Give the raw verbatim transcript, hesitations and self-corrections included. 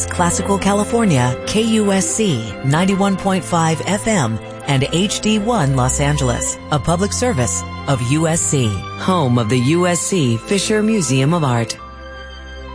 Classical California, K U S C ninety-one point five F M and H D one Los Angeles, a public service of U S C, home of the U S C Fisher Museum of Art.